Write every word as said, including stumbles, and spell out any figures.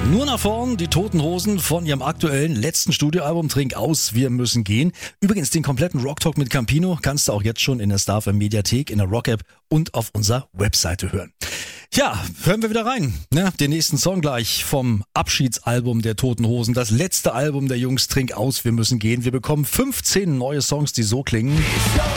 Nur nach vorn, die Toten Hosen von ihrem aktuellen letzten Studioalbum Trink aus, wir müssen gehen. Übrigens den kompletten Rocktalk mit Campino kannst du auch jetzt schon in der Star F M Mediathek, in der Rock-App und auf unserer Webseite hören. Ja, hören wir wieder rein. Ne? Den nächsten Song gleich vom Abschiedsalbum der Toten Hosen. Das letzte Album der Jungs, Trink aus, wir müssen gehen. Wir bekommen fünfzehn neue Songs, die so klingen.